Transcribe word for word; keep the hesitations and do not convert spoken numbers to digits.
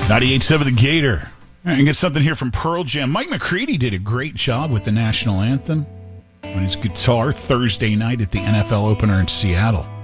ninety-eight point seven The Gator. And get something here from Pearl Jam. Mike McCready did a great job with the national anthem on his guitar Thursday night at the N F L opener in Seattle.